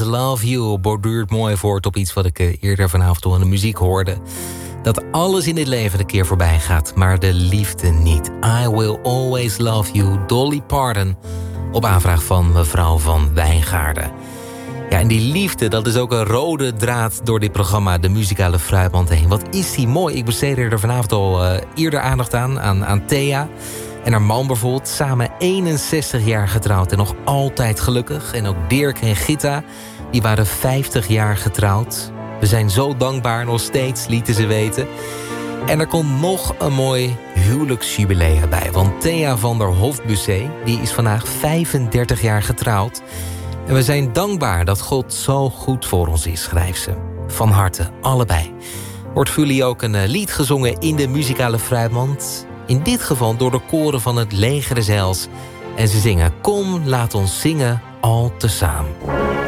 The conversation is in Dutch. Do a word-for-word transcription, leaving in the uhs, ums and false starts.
Love You borduurt mooi voort op iets wat ik uh, eerder vanavond al in de muziek hoorde. Dat alles in dit leven een keer voorbij gaat, maar de liefde niet. I Will Always Love You, Dolly Parton, op aanvraag van mevrouw van Wijngaarden. Ja, en die liefde, dat is ook een rode draad door dit programma, de muzikale fruitmand heen. Wat is die mooi. Ik besteedde er vanavond al uh, eerder aandacht aan, aan, aan Thea. En haar man bijvoorbeeld, samen eenenzestig jaar getrouwd en nog altijd gelukkig. En ook Dirk en Gitta, die waren vijftig jaar getrouwd. We zijn zo dankbaar, nog steeds, lieten ze weten. En er komt nog een mooi huwelijksjubileum bij. Want Thea van der Hofbussé, die is vandaag vijfendertig jaar getrouwd. En we zijn dankbaar dat God zo goed voor ons is, schrijft ze. Van harte, allebei. Wordt voor jullie ook een lied gezongen in de muzikale fruitmand. In dit geval door de koren van het Leger des Heils. En ze zingen: Kom, laat ons zingen, al tezamen.